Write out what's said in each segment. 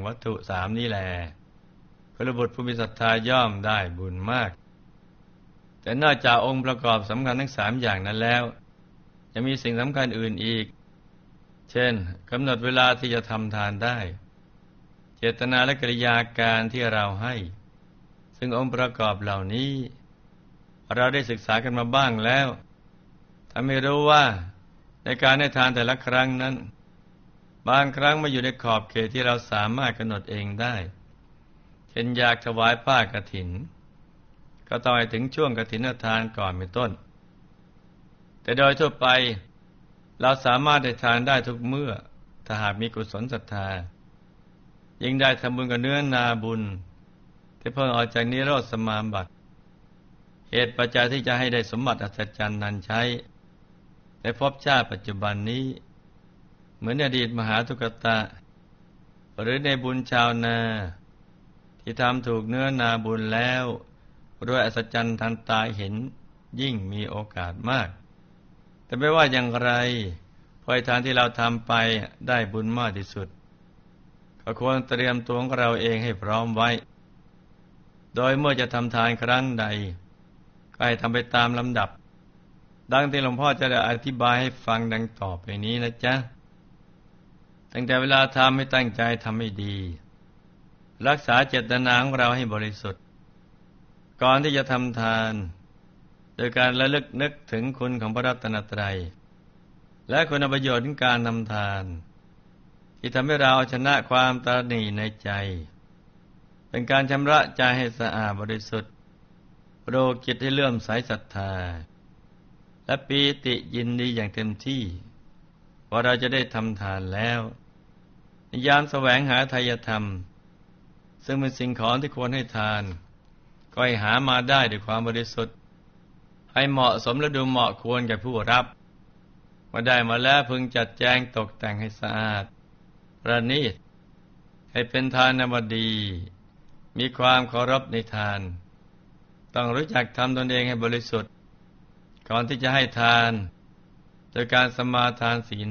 วัตถุสามนี้แลกุลบุตรผู้มีศรัทธาย่อมได้บุญมากแต่นอกจากองค์ประกอบสำคัญทั้งสามอย่างนั้นแล้วยังมีสิ่งสำคัญอื่นอีกเช่นกำหนดเวลาที่จะทำทานได้เจตนาและกิริยาการที่เราให้ซึ่งองค์ประกอบเหล่านี้เราได้ศึกษากันมาบ้างแล้วทำให้รู้ว่าในการให้ทานแต่ละครั้งนั้นบางครั้งมาอยู่ในขอบเขตที่เราสามารถกำหนดเองได้เช่นอยากถวายผ้ากฐินก็ต้องให้ถึงช่วงกฐินทานก่อนเป็นต้นแต่โดยทั่วไปเราสามารถได้ทานได้ทุกเมื่อถ้าหากมีกุศลศรัทธายิ่งได้ทำบุญกับเนื้อนาบุญที่เพิ่งออกจากนิโรธสมาบัติเหตุปัจจัยที่จะให้ได้สมบัติอัศจรรย์นั้นใช้ในภพชาติปัจจุบันนี้เหมือนในอดีตมหาทุกตะหรือในบุญชาวนาที่ทำถูกเนื้อนาบุญแล้วด้วยอัศจรรย์ทันตาเห็นยิ่งมีโอกาสมากแต่ไม่ว่าอย่างไรพอทานที่เราทำไปได้บุญมากที่สุดก็ควรเตรียมตัวของเราเองให้พร้อมไว้โดยเมื่อจะทำทานครั้งใดก็ให้ทำไปตามลำดับดังที่หลวงพ่อจะได้อธิบายให้ฟังดังต่อไปนี้นะจ๊ะตั้งแต่เวลาทำให้ตั้งใจทำให้ดีรักษาเจตนาของเราให้บริสุทธิ์ก่อนที่จะทำทานโดยการระลึกนึกถึงคุณของพระรัตนตรัยและคุณประโยชน์ของการทำทานที่ทำให้เราเอาชนะความตระหนี่ในใจเป็นการชำระใจให้สะอาดบริสุทธิ์ปลุกจิตให้เลื่อมใสศรัทธาและปีติยินดีอย่างเต็มที่ว่าเราจะได้ทำทานแล้วในยามแสวงหาไทยธรรมซึ่งเป็นสิ่งของที่ควรให้ทานก็ให้หามาได้ด้วยความบริสุทธิ์ให้เหมาะสมและดูเหมาะควรแก่ผู้รับเมื่อได้มาแล้วพึงจัดแจงตกแต่งให้สะอาดประณีตให้เป็นทานบดีมีความเคารพในทานต้องรู้จักทำตนเองให้บริสุทธิ์ก่อนที่จะให้ทานโดยการสมาทานศีล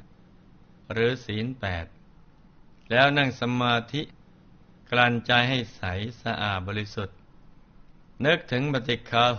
5หรือศีล 8แล้วนั่งสมาธิกลั่นใจให้ใสสะอาดบริสุทธิ์นึกถึงปฏิฆา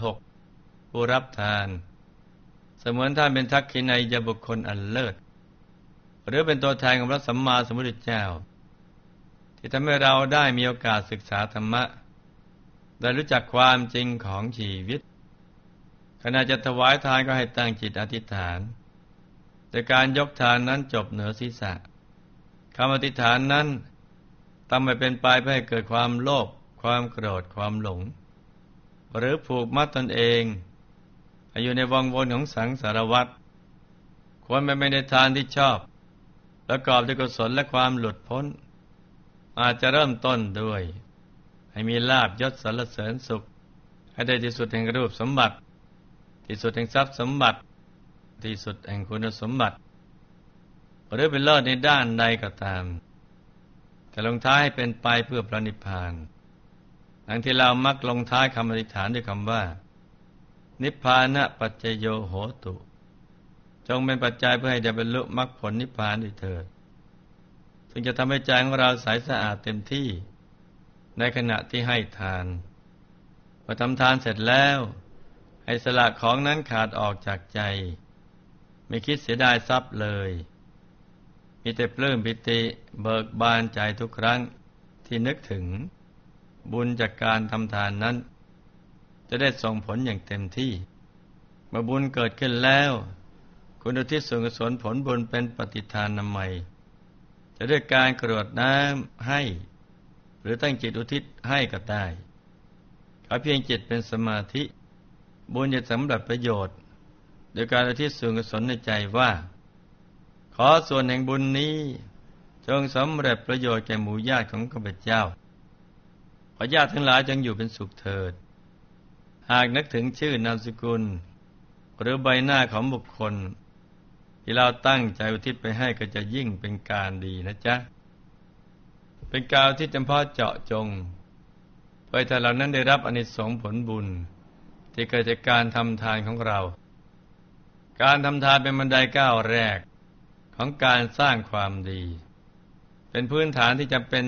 6ผู้รับทานเสมือนท่านเป็นทักขินัยบุคคลอันเลิศหรือเป็นตัวแทนของพระสัมมาสัมพุทธเจ้าที่ทำให้เราได้มีโอกาสศึกษาธรรมะได้รู้จักความจริงของชีวิตขณะจะถวายทานก็ให้ตั้งจิตอธิษฐานแต่การยกทานนั้นจบเหนือศีรษะคำอธิษฐานนั้นต้องไม่เป็นไปเพื่อให้เกิดความโลภความโกรธความหลงหรือผูกมัดตนเองให้อยู่ในวังวนของสังสารวัฏควรเป็นในทานที่ชอบประกอบด้วยกุศลและความหลุดพ้นอาจจะเริ่มต้นด้วยให้มีลาภยศสรรเสริญสุขให้ได้ที่สุดแห่งรูปสมบัติที่สุดแห่งทรัพย์สมบัติที่สุดแห่งคุณสมบัติหรือเป็นเลิศในด้านใดก็ตามแต่ลงท้ายให้เป็นไปเพื่อพระนิพพานดังที่เรามักลงท้ายคำอธิษฐานด้วยคำว่านิพพานะปัจจโยโหตุจงเป็นปัจจัยเพื่อให้ได้บรรลุมรรคผลนิพพานด้วยเถิดซึ่งจะทำให้ใจของเราใสสะอาดเต็มที่ในขณะที่ให้ทานพอทำทานเสร็จแล้วให้สละของนั้นขาดออกจากใจไม่คิดเสียดายทรัพย์เลยมีแต่ปลื้มปิติเบิกบานใจทุกครั้งที่นึกถึงบุญจากการทำทานนั้นจะได้ส่งผลอย่างเต็มที่เมื่อบุญเกิดขึ้นแล้วคุณอุทิศส่วนกุศลผลบุญเป็นปฏิทานนำใหม่จะด้วยการกรวดน้ำให้หรือตั้งจิตอุทิศให้ก็ได้ขอเพียงจิตเป็นสมาธิบุญจะสำเร็จประโยชน์โดยการอุทิศส่วนกุศลในใจว่าขอส่วนแห่งบุญนี้จงสำเร็จประโยชน์แก่หมู่ญาติของข้าพเจ้าขอญาติทั้งหลายจงอยู่เป็นสุขเถิดหากนึกถึงชื่อนามสกุลหรือใบหน้าของบุคคลที่เราตั้งใจอุทิศไปให้ก็จะยิ่งเป็นการดีนะจ๊ะเป็นการที่จำเพาะเจาะจงเพื่อให้ท่านเหล่านั้นได้รับอานิสงส์ผลบุญที่เกิดจากการทำทานของเราการทำทานเป็นบันไดก้าวแรกของการสร้างความดีเป็นพื้นฐานที่จำเป็น